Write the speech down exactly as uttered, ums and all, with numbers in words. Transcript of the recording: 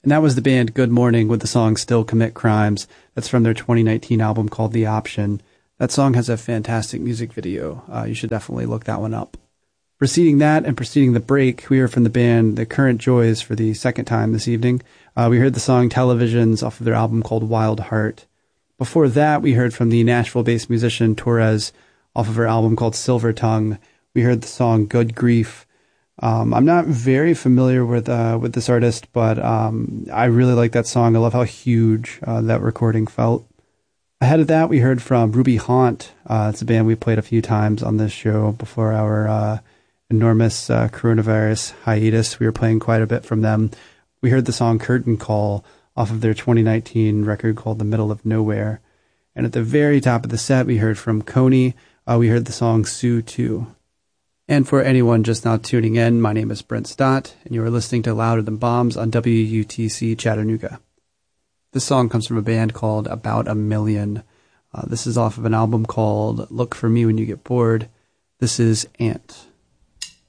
And that was the band Good Morning with the song Still Commit Crimes. That's from their twenty nineteen album called The Option. That song has a fantastic music video. Uh, you should definitely look that one up. Preceding that and preceding the break, we heard from the band The Current Joys for the second time this evening. Uh, we heard the song Televisions off of their album called Wild Heart. Before that, we heard from the Nashville-based musician Torres off of her album called Silver Tongue. We heard the song Good Grief. Um, I'm not very familiar with uh, with this artist, but um, I really like that song. I love how huge uh, that recording felt. Ahead of that, we heard from Ruby Haunt. Uh, it's a band we played a few times on this show before our uh, enormous uh, coronavirus hiatus. We were playing quite a bit from them. We heard the song Curtain Call off of their twenty nineteen record called The Middle of Nowhere. And at the very top of the set, we heard from Coney. Uh, we heard the song Sue two. And for anyone just now tuning in, my name is Brent Stott, and you are listening to Louder Than Bombs on W U T C Chattanooga. This song comes from a band called About a Million. Uh, this is off of an album called Look for Me When You Get Bored. This is Ant.